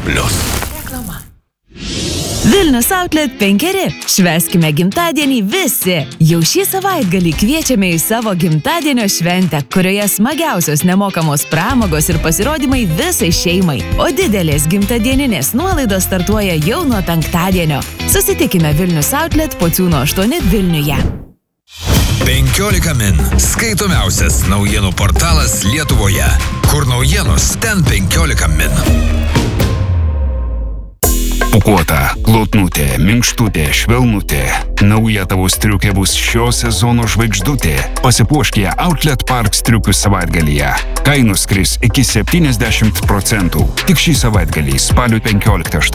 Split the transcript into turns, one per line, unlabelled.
Reklama.
Vilnius Outlet 5. Švęskime gimtadienį visi. Jau šį savaitgalį kviečiame į savo gimtadienio šventę, kurioje smagiausios nemokamos pramogos ir pasirodymai visai šeimai. O didelės gimtadieninės nuolaidos startuoja jau nuo penktadienio. Susitikime Vilnius Outlet Pociūno 8 Vilniuje.
15 min. Skaitomiausias naujienų portalas Lietuvoje. Kur naujienos, ten 15 min.
Pūkuota, glotnutė, minkštutė, švelnutė. Nauja tavo striukė bus šio sezono žvaigždutė. Pasipuošk ją Outlet Park striukių savaitgalyje. Kainos kris iki 70%. Tik šį savaitgalį spalio 15.